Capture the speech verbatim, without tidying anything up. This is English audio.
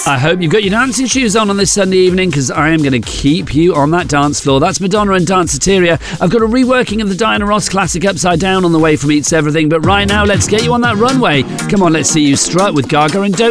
I hope you've got your dancing shoes on on this Sunday evening, because I am going to keep you on that dance floor. That's Madonna and Danceteria. I've got a reworking of the Diana Ross classic Upside Down on the way from Eats Everything, but right now let's get you on that runway. Come on, let's see you strut with Gaga and Don't